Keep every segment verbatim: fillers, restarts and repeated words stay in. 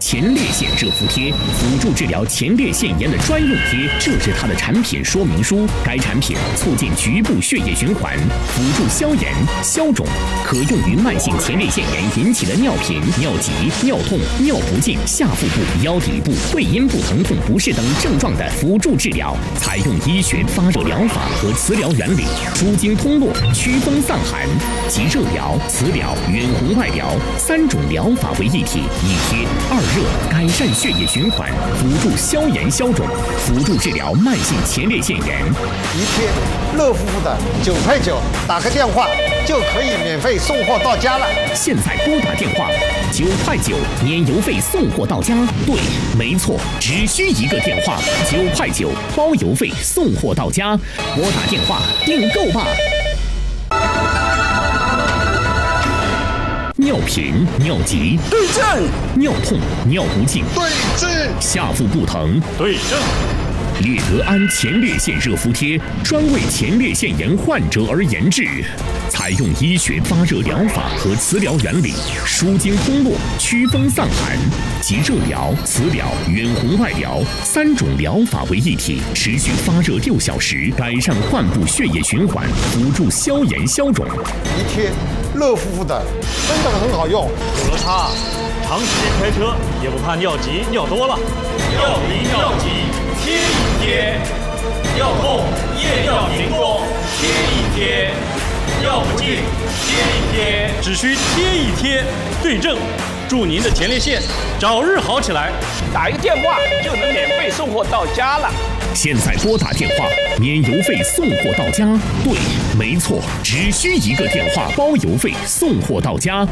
前列腺热敷贴，辅助治疗前列腺炎的专用贴，这是它的产品说明书。该产品促进局部血液循环，辅助消炎消肿，可用于慢性前列腺炎引起的尿频、尿急、尿痛、尿不尽、下腹部、腰底部、会阴部疼痛不适等症状的辅助治疗。采用医学发热疗法和磁疗原理，舒筋通络、祛风散寒，集热疗、磁疗、远红外疗三种疗法为一体，一贴二热，改善血液循环，辅助消炎消肿，辅助治疗慢性前列腺炎。 一贴热乎乎的，九块九，打个电话就可以免费送货到家了。 现在拨打电话，九块九，免邮费送货到家。对，没错，只需一个电话，九块九，包邮费送货到家。拨打电话订购吧。尿频、尿急对症， 尿痛、尿不尽对症， 下腹部疼对症。 列德安前列腺热敷贴专为前列腺炎患者而研制，采用医学发热疗法和磁疗原理，舒筋通络、祛风散寒，集热疗、磁疗、远红外疗三种疗法为一体，持续发热六小时，改善患部血液循环，辅助消炎消肿。 一贴热乎乎的，真的很好用。 有了它，长时间开车也不怕尿急尿多了。 尿频尿急贴一贴，尿痛夜尿频多贴一贴，尿不尽贴一贴， 只需贴一贴，对症，祝您的前列腺早日好起来。 打一个电话就能免费送货到家了。 现在拨打电话，免邮费送货到家。对，没错，只需一个电话，包邮费送货到家。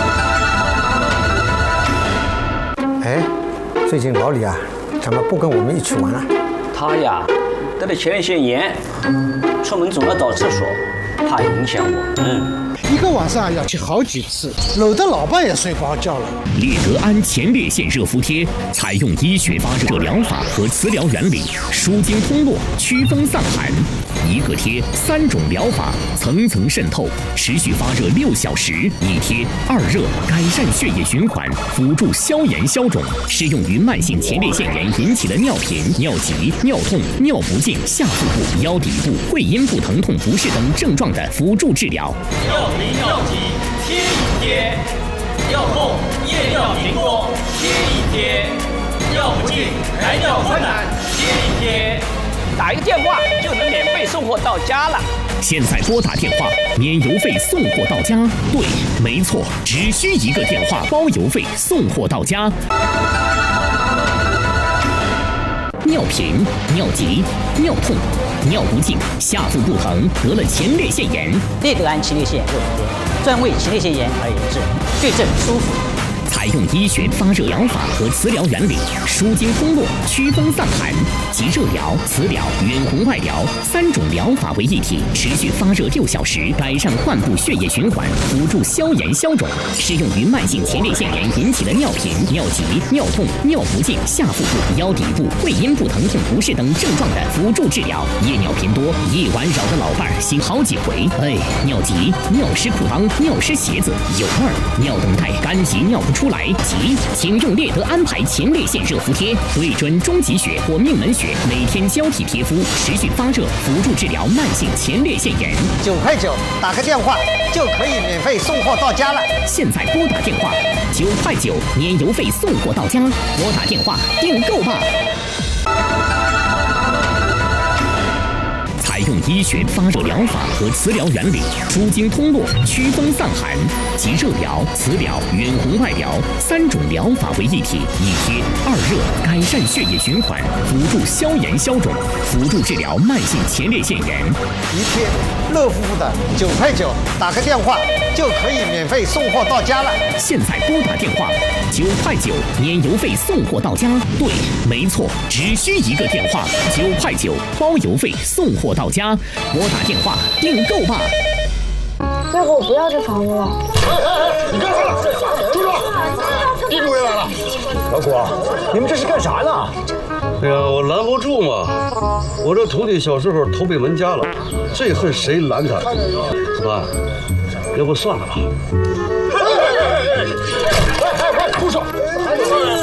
哎，最近老李啊，怎么不跟我们一起玩啊？ 他呀，得了前列腺炎，出门总要找厕所，怕影响我。嗯。 一个晚上要去好几次，搂得老伴也睡不着觉了。 列德安前列腺热敷贴采用医学发热疗法和磁疗原理，舒筋通络、祛风散寒，一个贴三种疗法层层渗透，持续发热六小时。一贴二热，改善血液循环，辅助消炎消肿，适用于慢性前列腺炎引起的尿频、尿急、尿痛、尿不尽、下腹部、腰底部、会阴部疼痛不适等症状的辅助治疗。 尿频尿急贴一贴，尿痛夜尿频多贴一贴，尿不尽排尿困难贴一贴， 打一个电话就能免费送货到家了。 现在拨打电话，免邮费送货到家。对，没错，只需一个电话，包邮费送货到家。尿频、尿急、尿痛、尿不尽、下腹部疼，得了前列腺炎。 列德安前列腺热敷贴，专为前列腺炎而研制，对症舒服。 采用医学发热疗法和磁疗原理，舒筋通络、祛风散寒，集热疗、磁疗、远红外疗三种疗法为一体，持续发热六小时，改善患部血液循环，辅助消炎消肿，适用于慢性前列腺炎引起的尿频、尿急、尿痛、尿不尽、下腹部、腰底部、会阴部疼痛不适等症状的辅助治疗。夜尿频多，夜晚扰得老伴儿醒好几回。哎，尿急、尿湿裤裆、尿湿鞋子有味儿，尿等待干急尿不出来急，请用列德安排前列腺热敷贴，对准中极穴或命门穴，每天交替贴敷，持续发热，辅助治疗慢性前列腺炎。 九块九，打个电话就可以免费送货到家了。 现在拨打电话，九块九，免邮费送货到家。拨打电话订购吧。采用医学发热疗法和磁疗原理，舒筋通络、祛风散寒，集热疗、磁疗、远红外疗三种疗法为一体，一贴二热，改善血液循环，辅助消炎消肿，辅助治疗慢性前列腺炎。 一贴热乎乎的，九块九，打个电话就可以免费送货到家了。 现在拨打电话，九块九，免邮费送货到家。对，没错，只需一个电话，九块九，包邮费送货到家。拨打电话订购吧。 要不我不要这房子了。 哎哎哎，你干啥呢？住手！地主也来了。 老谷，你们这是干啥呢？ 哎呀，我拦不住嘛！我这徒弟小时候投北门家了，这恨谁拦他？怎么办？要不算了吧？ 哎哎哎哎！哎哎，住手！